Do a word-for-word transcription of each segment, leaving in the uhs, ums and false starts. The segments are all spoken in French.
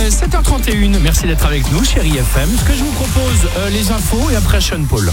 sept heures trente et une, merci d'être avec nous, chérie F M. Ce que je vous propose, euh, les infos et après Sean Paul.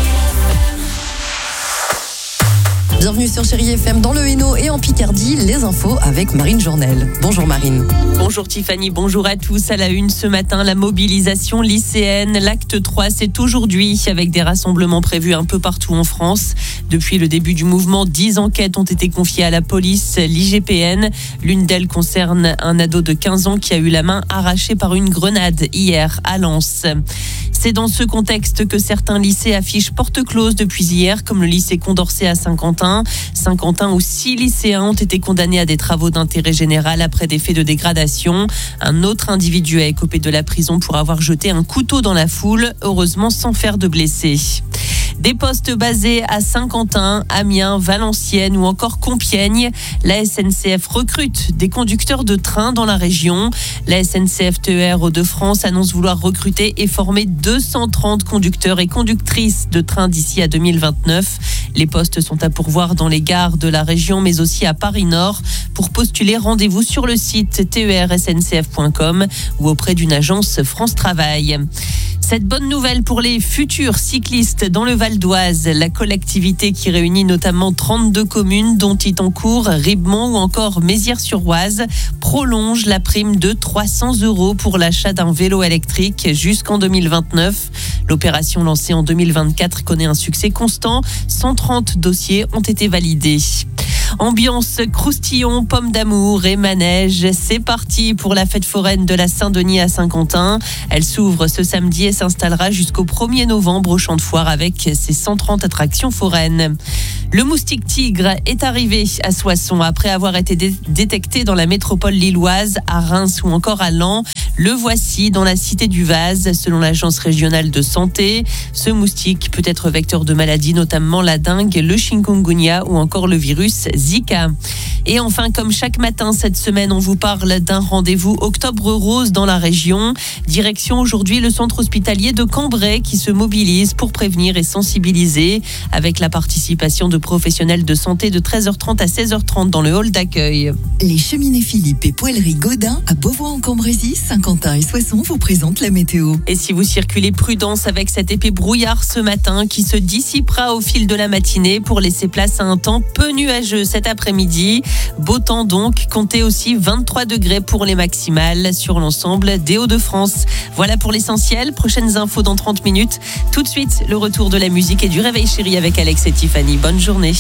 Bienvenue sur Chérie F M dans le Hainaut et en Picardie, les infos avec Marine Journel. Bonjour Marine. Bonjour Tiffany, bonjour à tous. À la une ce matin, la mobilisation lycéenne. L'acte trois, c'est aujourd'hui avec des rassemblements prévus un peu partout en France. Depuis le début du mouvement, dix enquêtes ont été confiées à la police, l'I G P N. L'une d'elles concerne un ado de quinze ans qui a eu la main arrachée par une grenade hier à Lens. C'est dans ce contexte que certains lycées affichent porte close depuis hier, comme le lycée Condorcet à Saint-Quentin. Saint-Quentin où six lycéens ont été condamnés à des travaux d'intérêt général après des faits de dégradation. Un autre individu a écopé de la prison pour avoir jeté un couteau dans la foule, heureusement sans faire de blessés. Des postes basés à Saint-Quentin, Amiens, Valenciennes ou encore Compiègne. La S N C F recrute des conducteurs de train dans la région. La S N C F T E R Hauts-de-France annonce vouloir recruter et former deux cent trente conducteurs et conductrices de train d'ici à deux mille vingt-neuf. Les postes sont à pourvoir dans les gares de la région, mais aussi à Paris-Nord. Pour postuler, rendez-vous sur le site T E R S N C F point com ou auprès d'une agence France Travail. Cette bonne nouvelle pour les futurs cyclistes dans le Val d'Oise, la collectivité qui réunit notamment trente-deux communes dont Itancourt, Ribemont ou encore Mézières-sur-Oise prolonge la prime de trois cents euros pour l'achat d'un vélo électrique jusqu'en deux mille vingt-neuf. L'opération lancée en deux mille vingt-quatre connaît un succès constant. cent trente dossiers ont été validés. Ambiance croustillon, pommes d'amour et manège. C'est parti pour la fête foraine de la Saint-Denis à Saint-Quentin. Elle s'ouvre ce samedi et s'installera jusqu'au premier novembre au Champ de Foire avec ses cent trente attractions foraines. Le moustique tigre est arrivé à Soissons après avoir été dé- détecté dans la métropole lilloise, à Reims ou encore à Laon. Le voici dans la cité du Vase, selon l'agence régionale de santé. Ce moustique peut être vecteur de maladies, notamment la dengue, le chikungunya ou encore le virus Zika. Et enfin, comme chaque matin cette semaine, on vous parle d'un rendez-vous Octobre Rose dans la région. Direction aujourd'hui le centre hospitalier de Cambrai qui se mobilise pour prévenir et sensibiliser avec la participation de professionnels de santé de treize heures trente à seize heures trente dans le hall d'accueil. Les cheminées Philippe et Poêlerie Godin à Beauvoir-en-Cambrésis, Saint-Quentin et Soissons vous présentent la météo. Et si vous circulez, prudence avec cet épais brouillard ce matin qui se dissipera au fil de la matinée pour laisser place à un temps peu nuageux cet après-midi. Beau temps donc, comptez aussi vingt-trois degrés pour les maximales sur l'ensemble des Hauts-de-France. Voilà pour l'essentiel, prochaines infos dans trente minutes. Tout de suite, le retour de la musique et du réveil chéri avec Alex et Tiffany. Bonne journée.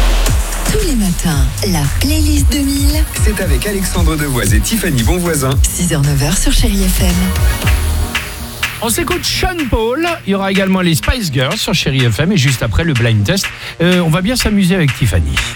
Tous les matins, la playlist deux mille. C'est avec Alexandre Devoise et Tiffany Bonvoisin. six heures neuf heures sur Chérie F M. On s'écoute Sean Paul. Il y aura également les Spice Girls sur Chérie F M et juste après le blind test. Euh, on va bien s'amuser avec Tiffany.